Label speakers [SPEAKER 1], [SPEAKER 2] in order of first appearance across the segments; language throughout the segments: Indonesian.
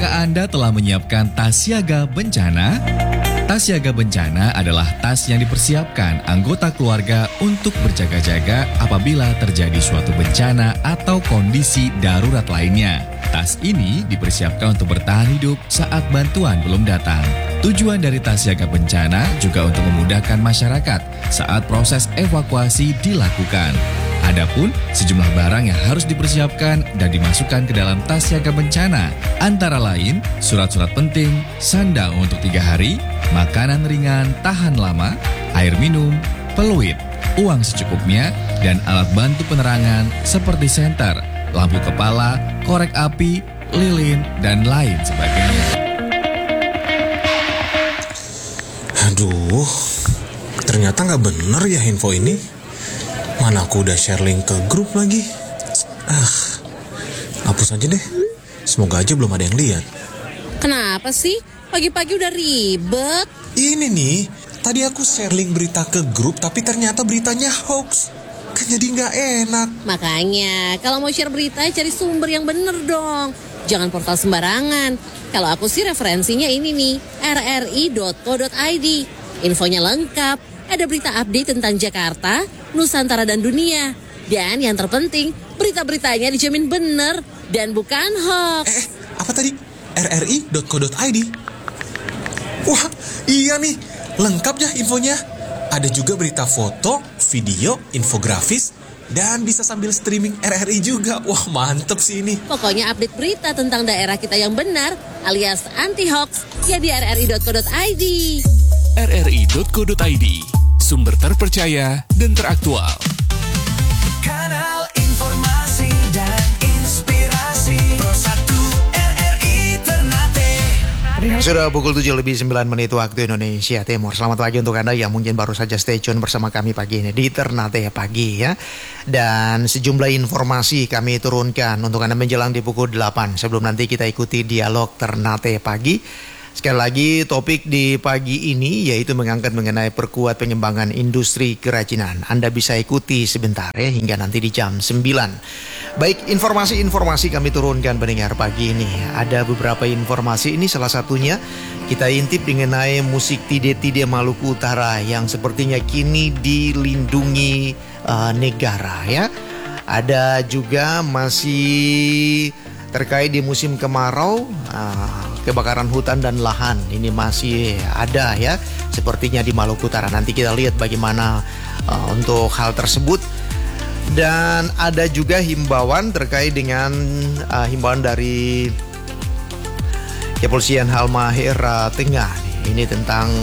[SPEAKER 1] Apakah Anda telah menyiapkan tas siaga bencana? Tas siaga bencana adalah tas yang dipersiapkan anggota keluarga untuk berjaga-jaga apabila terjadi suatu bencana atau kondisi darurat lainnya. Tas ini dipersiapkan untuk bertahan hidup saat bantuan belum datang. Tujuan dari tas siaga bencana juga untuk memudahkan masyarakat saat proses evakuasi dilakukan. Adapun sejumlah barang yang harus dipersiapkan dan dimasukkan ke dalam tas siaga bencana, antara lain surat-surat penting, sandang untuk 3 hari, makanan ringan tahan lama, air minum, peluit, uang secukupnya, dan alat bantu penerangan seperti senter, lampu kepala, korek api, lilin, dan lain sebagainya.
[SPEAKER 2] Aduh, ternyata nggak bener ya info ini. Mana aku udah share link ke grup lagi. Hapus aja deh. Semoga aja belum ada yang lihat.
[SPEAKER 3] Kenapa sih? Pagi-pagi udah ribet.
[SPEAKER 2] Ini nih, tadi aku share link berita ke grup tapi ternyata beritanya hoax. Kan jadi nggak enak.
[SPEAKER 3] Makanya, kalau mau share berita cari sumber yang bener dong. Jangan portal sembarangan. Kalau aku sih referensinya ini nih, rri.co.id. Infonya lengkap. Ada berita update tentang Jakarta, Nusantara dan dunia. Dan yang terpenting, berita-beritanya dijamin benar dan bukan hoax.
[SPEAKER 2] Apa tadi? rri.co.id. Wah, iya nih. Lengkap ya infonya. Ada juga berita foto, video, infografis, dan bisa sambil streaming RRI juga. Wah, mantep sih ini.
[SPEAKER 3] Pokoknya update berita tentang daerah kita yang benar alias anti-hoax ya di rri.co.id.
[SPEAKER 4] rri.co.id, sumber terpercaya dan teraktual.
[SPEAKER 5] Kanal informasi dan inspirasi Pro 1 RRI Ternate.
[SPEAKER 6] Sudah pukul 7:09 waktu Indonesia Timur. Selamat pagi untuk Anda yang mungkin baru saja stay tune bersama kami pagi ini di Ternate Pagi ya. Dan sejumlah informasi kami turunkan untuk Anda menjelang di pukul 8. Sebelum nanti kita ikuti dialog Ternate Pagi. Sekali lagi topik di pagi ini yaitu mengangkat mengenai perkuat pengembangan industri kerajinan. Anda bisa ikuti sebentar ya hingga nanti di jam 9. Baik, informasi-informasi kami turunkan pendengar pagi ini. Ada beberapa informasi ini, salah satunya kita intip mengenai musik Tide-Tide Maluku Utara yang sepertinya kini dilindungi negara ya. Ada juga masih terkait di musim kemarau, kebakaran hutan dan lahan ini masih ada ya, sepertinya di Maluku Utara. Nanti kita lihat bagaimana untuk hal tersebut. Dan ada juga himbauan terkait dengan himbauan dari Kepolisian Halmahera Tengah. Ini tentang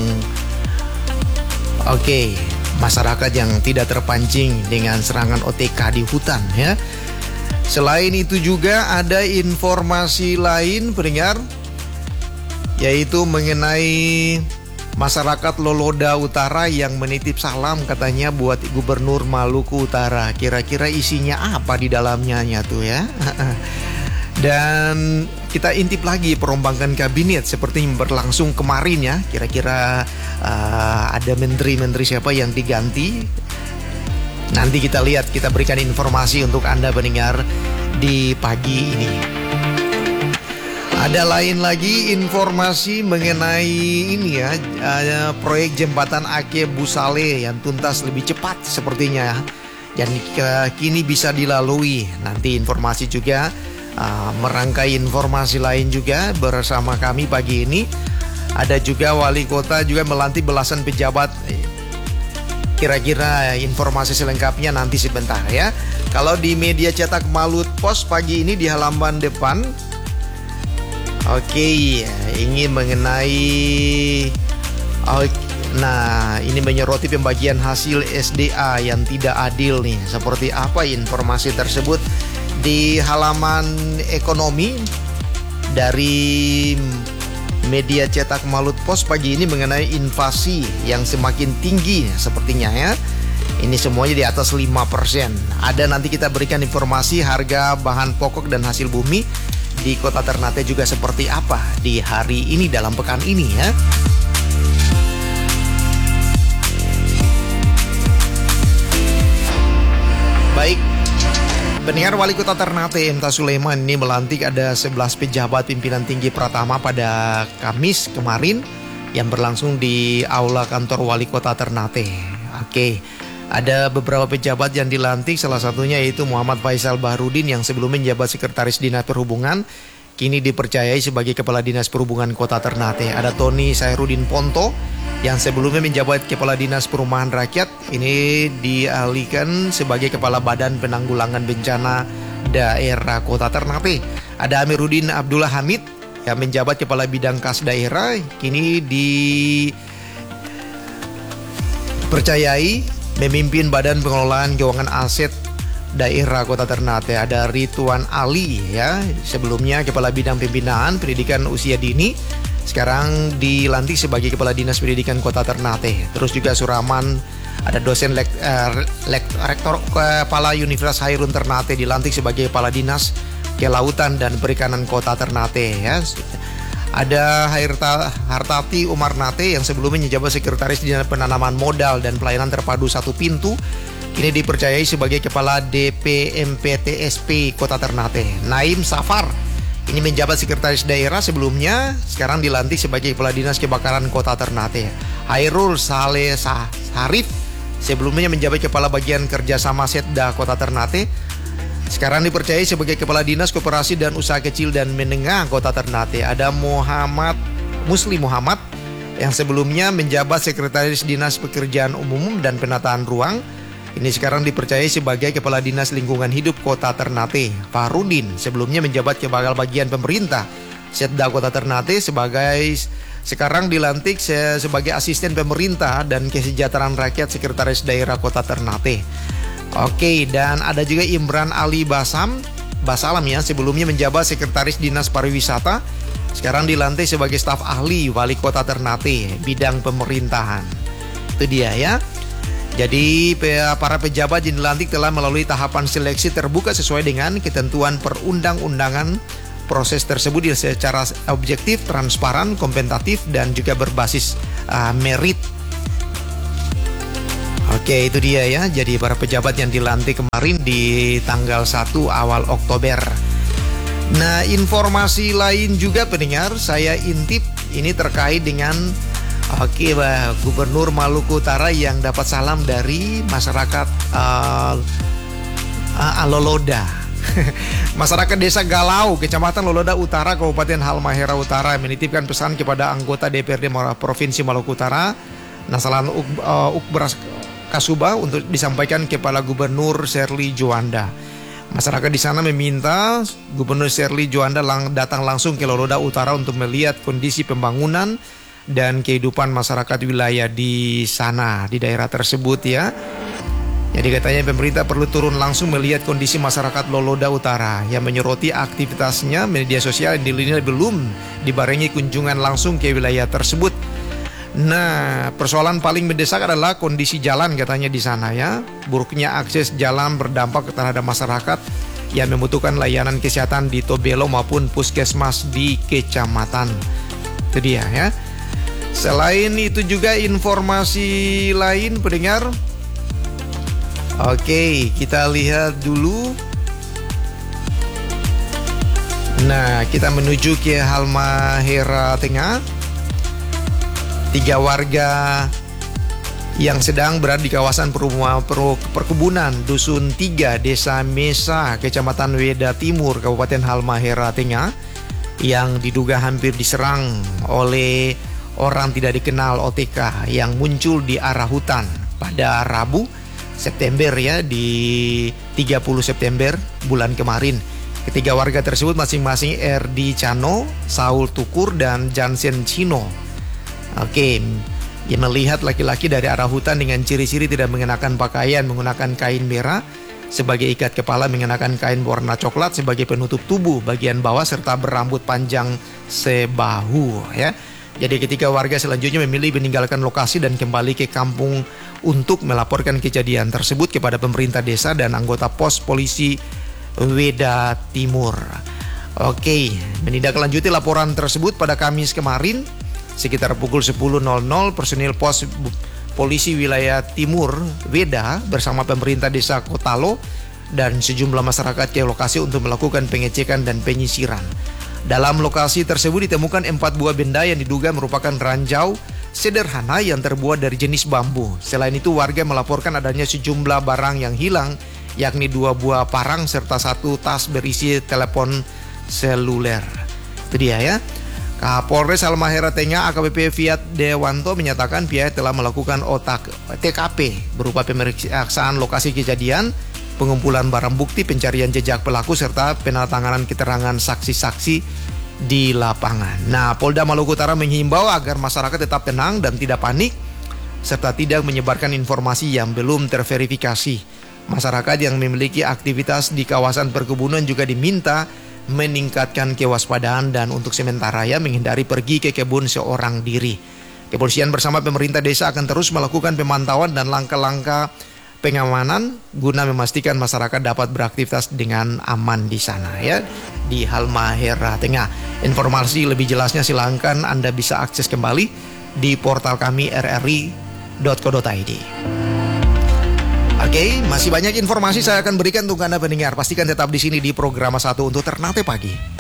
[SPEAKER 6] masyarakat yang tidak terpancing dengan serangan OTK di hutan ya. Selain itu juga ada informasi lain pendengar, yaitu mengenai masyarakat Loloda Utara yang menitip salam katanya buat Gubernur Maluku Utara. Kira-kira isinya apa di dalamnya tuh ya. Dan kita intip lagi perombakan kabinet seperti yang berlangsung kemarin ya. Kira-kira ada menteri-menteri siapa yang diganti. Nanti kita lihat, kita berikan informasi untuk Anda pendengar di pagi ini. Ada lain lagi informasi mengenai ini ya, proyek jembatan Aceh Busale yang tuntas lebih cepat sepertinya dan kini bisa dilalui. Nanti informasi juga merangkai informasi lain juga bersama kami pagi ini. Ada juga wali kota juga melantik belasan pejabat. Kira-kira informasi selengkapnya nanti sebentar ya. Kalau di media cetak Malut Pos pagi ini di halaman depan, ini mengenai ini menyoroti pembagian hasil SDA yang tidak adil nih. Seperti apa informasi tersebut di halaman ekonomi dari media cetak Malut Pos pagi ini mengenai inflasi yang semakin tinggi sepertinya ya. Ini semuanya di atas 5%. Ada nanti kita berikan informasi harga bahan pokok dan hasil bumi di kota Ternate juga seperti apa di hari ini dalam pekan ini ya. Pendengar, Wali Kota Ternate M.Ta Sulaiman ini melantik ada 11 pejabat pimpinan tinggi Pratama pada Kamis kemarin yang berlangsung di Aula Kantor Wali Kota Ternate. Oke, ada beberapa pejabat yang dilantik, salah satunya yaitu Muhammad Faisal Bahrudin yang sebelumnya menjabat Sekretaris Dinas Perhubungan, kini dipercayai sebagai Kepala Dinas Perhubungan Kota Ternate. Ada Tony Sairudin Ponto yang sebelumnya menjabat Kepala Dinas Perumahan Rakyat, ini dialihkan sebagai Kepala Badan Penanggulangan Bencana Daerah Kota Ternate. Ada Amiruddin Abdullah Hamid yang menjabat Kepala Bidang Kas Daerah, kini dipercayai memimpin Badan Pengelolaan Keuangan Aset Daerah Kota Ternate. Ada Ridwan Ali ya, sebelumnya Kepala Bidang Pembinaan Pendidikan Usia Dini, sekarang dilantik sebagai Kepala Dinas Pendidikan Kota Ternate. Terus juga Suraman, ada dosen rektor Kepala Universitas Hairun Ternate dilantik sebagai Kepala Dinas Kelautan dan Perikanan Kota Ternate ya. Ada Hartati Umar Nate yang sebelumnya menjabat Sekretaris Dinas Penanaman Modal dan Pelayanan Terpadu Satu Pintu, kini dipercayai sebagai Kepala DPMPTSP Kota Ternate. Naim Safar ini menjabat Sekretaris Daerah sebelumnya, sekarang dilantik sebagai Kepala Dinas Kebakaran Kota Ternate. Hairul Saleh Sarif sebelumnya menjabat Kepala Bagian Kerjasama Setda Kota Ternate, sekarang dipercayai sebagai Kepala Dinas Koperasi dan Usaha Kecil dan Menengah Kota Ternate. Ada Muslim Muhammad yang sebelumnya menjabat Sekretaris Dinas Pekerjaan Umum dan Penataan Ruang, ini sekarang dipercayai sebagai Kepala Dinas Lingkungan Hidup Kota Ternate. Fahrudin sebelumnya menjabat Kepala Bagian Pemerintah Setda Kota Ternate, sekarang dilantik sebagai Asisten Pemerintah dan Kesejahteraan Rakyat Sekretaris Daerah Kota Ternate. Oke, dan ada juga Imran Ali Basalam ya, sebelumnya menjabat Sekretaris Dinas Pariwisata, sekarang dilantik sebagai staf ahli Wali Kota Ternate bidang pemerintahan. Itu dia ya. Jadi para pejabat yang dilantik telah melalui tahapan seleksi terbuka sesuai dengan ketentuan perundang-undangan. Proses tersebut secara objektif, transparan, kompetitif, dan juga berbasis merit. Oke, itu dia ya. Jadi para pejabat yang dilantik kemarin di tanggal 1 awal Oktober. Nah, informasi lain juga pendengar saya intip, ini terkait dengan Gubernur Maluku Utara yang dapat salam dari masyarakat Loloda. Masyarakat Desa Galau, Kecamatan Loloda Utara, Kabupaten Halmahera Utara menitipkan pesan kepada anggota DPRD Provinsi Maluku Utara, Nasalan Ukbras Kasuba, untuk disampaikan kepada Gubernur Sherly Juanda. Masyarakat di sana meminta Gubernur Sherly Juanda datang langsung ke Loloda Utara untuk melihat kondisi pembangunan dan kehidupan masyarakat wilayah di sana, di daerah tersebut ya. Jadi katanya pemerintah perlu turun langsung melihat kondisi masyarakat Loloda Utara yang menyoroti aktivitasnya media sosial yang dinilai belum dibarengi kunjungan langsung ke wilayah tersebut. Nah, persoalan paling mendesak adalah kondisi jalan katanya di sana ya. Buruknya akses jalan berdampak terhadap masyarakat yang membutuhkan layanan kesehatan di Tobelo maupun puskesmas di kecamatan. Itu dia ya. Selain itu juga informasi lain pendengar. Oke, kita lihat dulu. Nah, kita menuju ke Halmahera Tengah. 3 warga yang sedang berada di kawasan perkebunan Dusun 3, Desa Mesa, Kecamatan Weda Timur, Kabupaten Halmahera Tengah, yang diduga hampir diserang oleh orang tidak dikenal OTK yang muncul di arah hutan pada Rabu September ya, di 30 September bulan kemarin. Ketiga warga tersebut masing-masing Erdi Cano, Saul Tukur, dan Jansen Cino. Oke, yang melihat laki-laki dari arah hutan dengan ciri-ciri tidak mengenakan pakaian, menggunakan kain merah sebagai ikat kepala, mengenakan kain warna coklat sebagai penutup tubuh bagian bawah, serta berambut panjang sebahu ya. Jadi ketika warga selanjutnya memilih meninggalkan lokasi dan kembali ke kampung untuk melaporkan kejadian tersebut kepada pemerintah desa dan anggota pos polisi Weda Timur. Oke, menindaklanjuti laporan tersebut pada Kamis kemarin sekitar pukul 10.00 personil pos polisi wilayah Timur Weda bersama pemerintah desa Kotalo dan sejumlah masyarakat ke lokasi untuk melakukan pengecekan dan penyisiran. Dalam lokasi tersebut ditemukan 4 buah benda yang diduga merupakan ranjau sederhana yang terbuat dari jenis bambu. Selain itu, warga melaporkan adanya sejumlah barang yang hilang, yakni 2 buah parang serta 1 tas berisi telepon seluler. Itu dia ya. Kapolres Halmahera Tengah AKBP Fiat Dewanto menyatakan pihak telah melakukan TKP berupa pemeriksaan lokasi kejadian, pengumpulan barang bukti, pencarian jejak pelaku, serta penandatanganan keterangan saksi-saksi di lapangan. Nah, Polda Maluku Utara menghimbau agar masyarakat tetap tenang dan tidak panik, serta tidak menyebarkan informasi yang belum terverifikasi. Masyarakat yang memiliki aktivitas di kawasan perkebunan juga diminta meningkatkan kewaspadaan dan untuk sementara ya menghindari pergi ke kebun seorang diri. Kepolisian bersama pemerintah desa akan terus melakukan pemantauan dan langkah-langkah pengamanan guna memastikan masyarakat dapat beraktivitas dengan aman di sana ya, di Halmahera Tengah. Informasi lebih jelasnya silakan Anda bisa akses kembali di portal kami rri.co.id. Oke, masih banyak informasi saya akan berikan untuk Anda pendengar. Pastikan tetap di sini di program 1 untuk Ternate Pagi.